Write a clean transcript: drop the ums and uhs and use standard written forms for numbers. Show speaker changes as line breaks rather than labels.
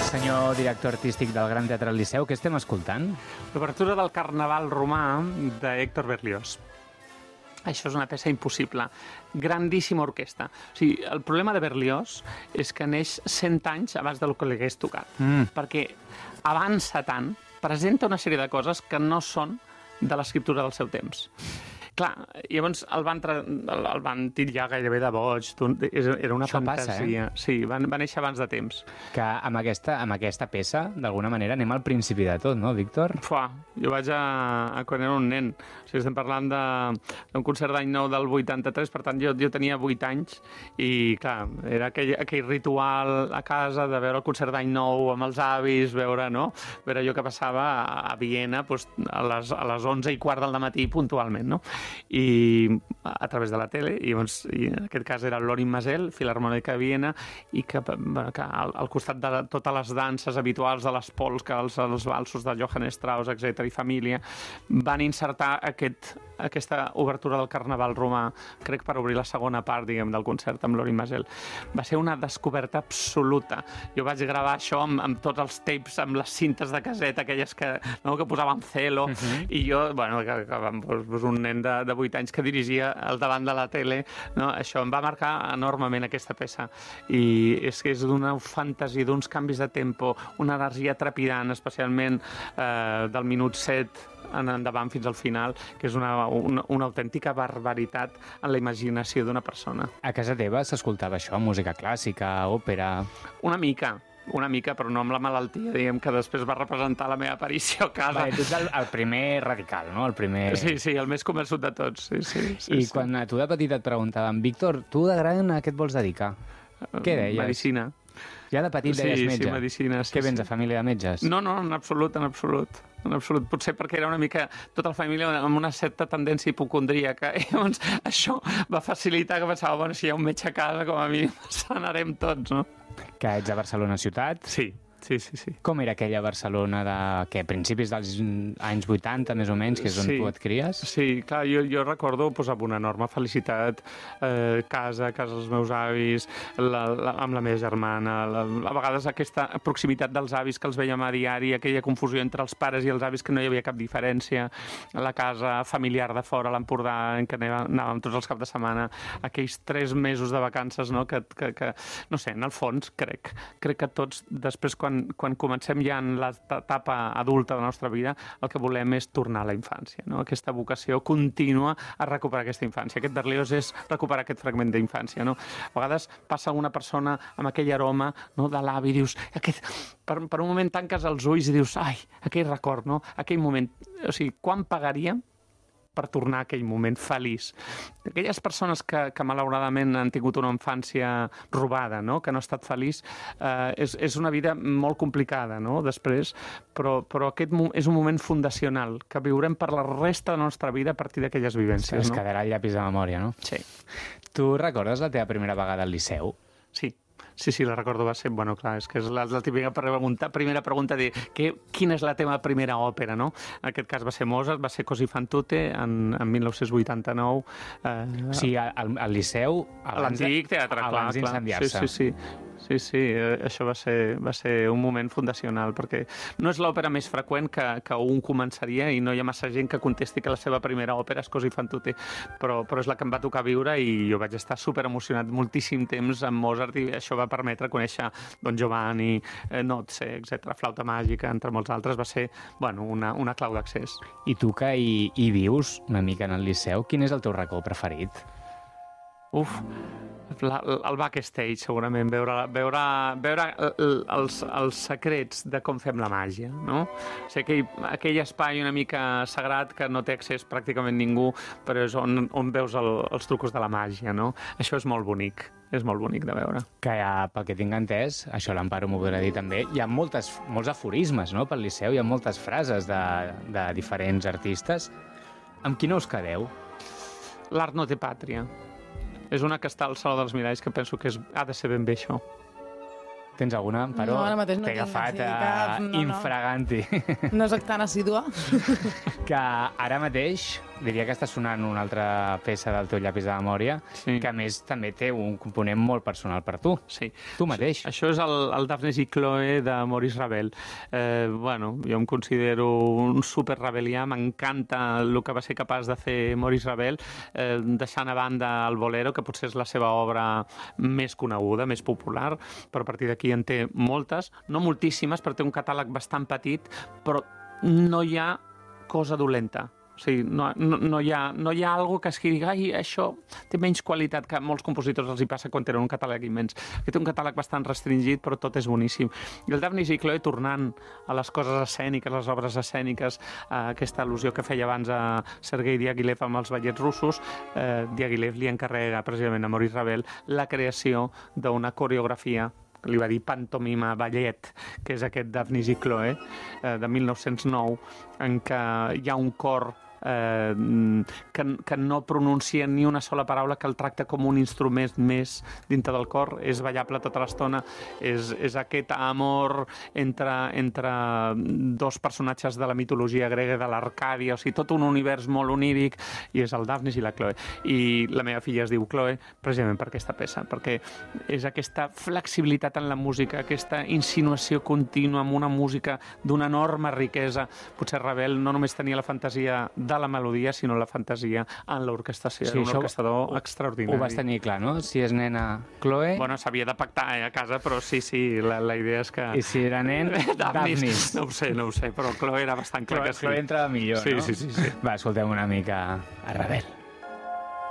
Senyor director artístic del Gran Teatre del Liceu, què estem escoltant?
L'obertura del Carnaval romà d'Héctor Berlioz. Això és una peça impossible. Grandíssima orquestra. O sigui, el problema de Berlioz és que neix 100 anys abans del que li hagués tocat. Perquè avança tant, presenta una sèrie de coses que no són de l'escriptura del seu temps. Clar, llavors el van titllar gairebé de boig, era una
Això
fantasia.
passa,
Sí, va néixer abans de temps.
Que amb aquesta peça, d'alguna manera, anem al principi de tot, no, Víctor?
Fuà, jo vaig a quan era un nen. O sigui, estem parlant d'un concert d'any nou del 83, per tant, jo tenia 8 anys i, clar, era aquell ritual a casa de veure el concert d'any nou amb els avis, veure allò que passava a Viena a les 11:15 del matí puntualment, no? I a través de la tele, i en aquest cas era l'Orin Masel, Filharmònica de Viena, i que al costat de totes les danses habituals de les polques, els valsos de Johann Strauss, etc i família, van insertar aquesta obertura del Carnaval romà, crec per obrir la segona part, diguem, del concert amb l'Orin Masel. Va ser una descoberta absoluta. Jo vaig gravar això amb tots els tapes, amb les cintes de caseta, aquelles que posaven Celo, i jo, un nen de 8 anys que dirigia al davant de la tele, això em va marcar enormement aquesta peça, i és que és d'una fantasia, d'uns canvis de tempo, una energia trepidant, especialment del minut 7 en endavant fins al final, que és una autèntica barbaritat en la imaginació d'una persona.
A casa teva s'escoltava això, música clàssica, òpera...
Una mica, però no amb la malaltia, diguem, que després va representar la meva aparició a casa.
Tu ets el primer radical, no? El primer...
Sí, el més convençut de tots. Sí.
Quan a tu de petit et preguntaven, Víctor, tu de gran a què et vols dedicar? Què deies?
Medicina.
Ja de petit deies metge?
Sí, medicina.
Què vens, de família de metges?
No, en absolut. Potser perquè era una mica tota la família amb una certa tendència hipocondríaca. I llavors això va facilitar que pensava, si hi ha un metge a casa, com a mínim sanarem tots, no?
Que ets a Barcelona ciutat?
Sí.
Com era aquella Barcelona de principis dels anys 80, més o menys, que és on tu et cries?
Sí, clar, jo recordo amb una enorme felicitat casa dels meus avis, amb la meva germana, a vegades aquesta proximitat dels avis que els veiem a diari, aquella confusió entre els pares i els avis que no hi havia cap diferència, la casa familiar de fora, a l'Empordà, en què anàvem tots els caps de setmana, aquells 3 mesos de vacances, no? Que no sé, en el fons, crec que tots, després quan comencem ja en l'etapa adulta de la nostra vida, el que volem és tornar a la infància, no? Aquesta vocació contínua a recuperar aquesta infància. Aquest Berlioz és recuperar aquest fragment d'infància, no? A vegades passa una persona amb aquell aroma, no, de l'avi, i dius... Per un moment tanques els ulls i dius, ai, aquell record, no? Aquell moment... O sigui, quan pagaríem per tornar a aquell moment feliç? Aquelles persones que malauradament han tingut una infància robada, no? Que no ha estat feliç, és una vida molt complicada, no? Després, però aquest és un moment fundacional que viurem per la resta de la nostra vida a partir d'aquelles vivències.
Es quedarà el llapis de memòria, no?
Sí.
Tu recordes la teva primera vegada al Liceu?
Sí, la recordo, va ser, és que és la típica primera pregunta de quina és la teva primera òpera, no? En aquest cas va ser Mozart, va ser Così fan tutte, en 1989.
Sí, al Liceu...
A l'antic teatre, clar.
Abans d'incendiar-se.
Sí, això va ser un moment fundacional, perquè no és l'òpera més freqüent que un començaria i no hi ha massa gent que contesti que la seva primera òpera és Così fan tutte, però és la que em va tocar viure i jo vaig estar super emocionat moltíssim temps amb Mozart i això va permetre conèixer Don Giovanni, Nozze, etc. Flauta màgica, entre molts altres. Va ser, una clau d'accés.
I tu que hi vius una mica en el Liceu, quin és el teu racó preferit?
El backstage, segurament, veure els secrets de com fem la màgia, no? O sigui, aquell espai una mica sagrat que no té accés pràcticament ningú, però és on veus els trucos de la màgia, no? Això és molt bonic de veure.
Que pel que tinc entès, això l'Amparo m'ho podrà dir també, hi ha molts aforismes, no? Pel Liceu hi ha moltes frases de diferents artistes. Amb qui no us quedeu?
L'art no té pàtria. És una que està al Saló dels Miralls que penso que ha de ser ben bé això.
Tens alguna, Amparo?
No, ara mateix no
t'he agafat infraganti.
No soc tan assídua.
Que ara mateix diria que està sonant una altra peça del teu llapis de memòria, que a més també té un component molt personal per tu.
Sí.
Tu mateix.
Això és el Daphnis i Chloe de Maurice Ravel. Bueno, jo em considero un super ravelià, m'encanta el que va ser capaç de fer Maurice Ravel, deixant a banda el Bolero, que potser és la seva obra més coneguda, més popular, però a partir d'aquí en té moltes, no moltíssimes, però té un catàleg bastant petit, però no hi ha cosa dolenta. O sigui, no hi ha algo que es digui, ai, això té menys qualitat, que a molts compositors els hi passa quan tenen un catàleg immens. Que té un catàleg bastant restringit, però tot és boníssim. I el Daphnis i Chloe, tornant a les coses escèniques, les obres escèniques, aquesta al·lusió que feia abans a Sergei Diaghilev amb els ballets russos, Diaghilev li encarrega precisament a Maurice Ravel la creació d'una coreografia que li va dir pantomima ballet, que és aquest Daphnis i Chloe, de 1909, en què hi ha un cor que no pronuncia ni una sola paraula, que el tracta com un instrument més dintre del cor, és ballable tota l'estona, és aquest amor entre dos personatges de la mitologia grega, de l'Arcàdia, o sigui, tot un univers molt oníric, i és el Daphnis i la Chloe. I la meva filla es diu Chloe precisament per aquesta peça, perquè és aquesta flexibilitat en la música, aquesta insinuació contínua amb una música d'una enorme riquesa. Potser Ravel no només tenia la fantasia de la melodia, sinó la fantasia en l'orquestació.
Sí,
era un orquestador extraordinari.
Ho vas tenir clar, no? Si és nena, Chloe...
Bueno, s'havia de pactar a casa, però sí, la idea és que...
I si era nen, Daphnis.
No ho sé, però Chloe era bastant clar que sí.
Chloe entrava millor, no?
Sí.
Va, escoltem una mica a Ravel.